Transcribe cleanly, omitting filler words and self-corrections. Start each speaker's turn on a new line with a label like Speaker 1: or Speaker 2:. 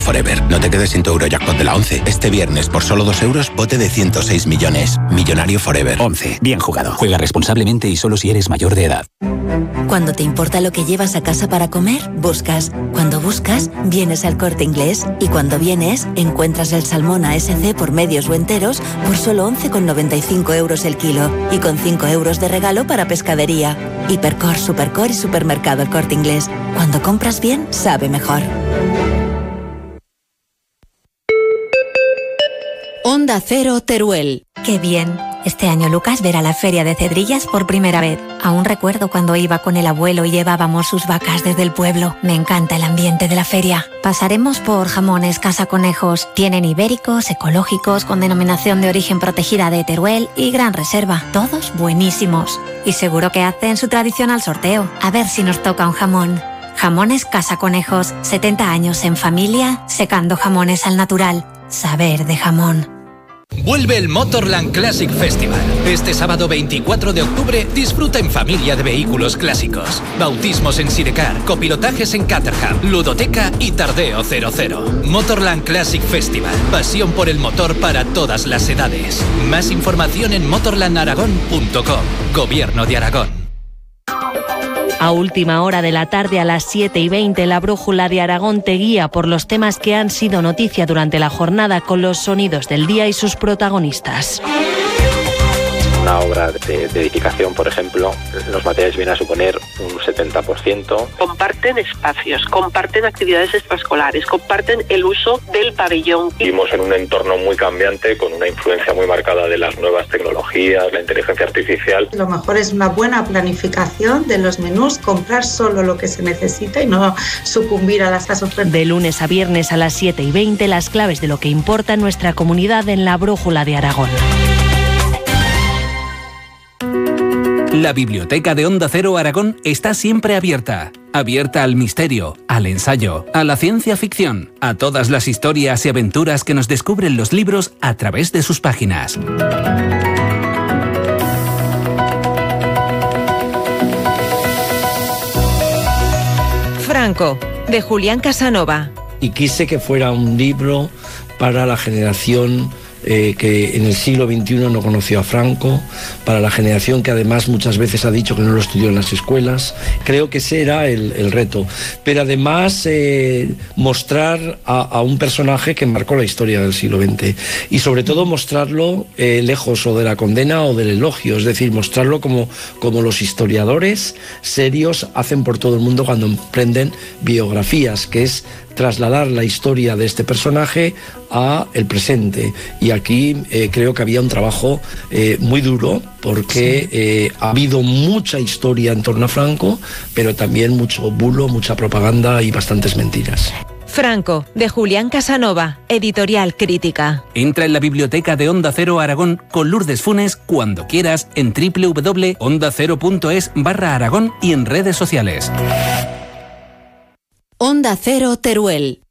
Speaker 1: Forever. No te quedes sin tu Eurojackpot de la 11. Este viernes, por solo 2 euros, bote de 106 millones. Millonario Forever.
Speaker 2: 11. Bien jugado. Juega responsablemente y solo si eres mayor de edad.
Speaker 3: Cuando te importa lo que llevas a casa para comer, buscas. Cuando buscas, vienes al Corte Inglés. Y cuando vienes, encuentras el salmón ASC por medios o enteros por solo 11,95 euros el kilo. Y con 5 euros de regalo para pescadería. Hipercor, Supercor y Supermercado El Corte Inglés. Cuando compras bien, sabe mejor.
Speaker 4: Onda Cero Teruel.
Speaker 5: ¡Qué bien! Este año Lucas verá la Feria de Cedrillas por primera vez. Aún recuerdo cuando iba con el abuelo y llevábamos sus vacas desde el pueblo. Me encanta el ambiente de la feria. Pasaremos por Jamones Casa Conejos. Tienen ibéricos, ecológicos, con denominación de origen protegida de Teruel y Gran Reserva. Todos buenísimos. Y seguro que hacen su tradicional sorteo. A ver si nos toca un jamón. Jamones Casa Conejos. 70 años en familia, secando jamones al natural. Saber de jamón.
Speaker 6: Vuelve el Motorland Classic Festival. Este sábado 24 de octubre disfruta en familia de vehículos clásicos. Bautismos en Sidecar, copilotajes en Caterham, ludoteca y tardeo 00. Motorland Classic Festival. Pasión por el motor para todas las edades. Más información en motorlandaragón.com. Gobierno de Aragón.
Speaker 7: A última hora de la tarde, a las 7:20, la Brújula de Aragón te guía por los temas que han sido noticia durante la jornada con los sonidos del día y sus protagonistas.
Speaker 8: Una obra de edificación, por ejemplo, los materiales vienen a suponer un 70%.
Speaker 9: Comparten espacios, comparten actividades extraescolares, comparten el uso del pabellón.
Speaker 8: Vivimos en un entorno muy cambiante, con una influencia muy marcada de las nuevas tecnologías, la inteligencia artificial.
Speaker 10: Lo mejor es una buena planificación de los menús, comprar solo lo que se necesita y no sucumbir a las ofertas.
Speaker 7: De lunes a viernes a las 7:20, las claves de lo que importa en nuestra comunidad en la Brújula de Aragón.
Speaker 11: La biblioteca de Onda Cero Aragón está siempre abierta. Abierta al misterio, al ensayo, a la ciencia ficción, a todas las historias y aventuras que nos descubren los libros a través de sus páginas.
Speaker 4: Franco, de Julián Casanova.
Speaker 12: Y quise que fuera un libro para la generación que en el siglo XXI no conoció a Franco, para la generación que además muchas veces ha dicho que no lo estudió en las escuelas. Creo que ese era el reto, pero además mostrar a un personaje que marcó la historia del siglo XX y sobre todo mostrarlo lejos o de la condena o del elogio, es decir, mostrarlo como los historiadores serios hacen por todo el mundo cuando emprenden biografías, que es trasladar la historia de este personaje a el presente. Y aquí creo que había un trabajo muy duro, porque ha habido mucha historia en torno a Franco, pero también mucho bulo, mucha propaganda y bastantes mentiras.
Speaker 4: Franco, de Julián Casanova, editorial Crítica.
Speaker 11: Entra en la biblioteca de Onda Cero Aragón con Lourdes Funes cuando quieras en www.ondacero.es/Aragón y en redes sociales.
Speaker 4: Onda Cero Teruel.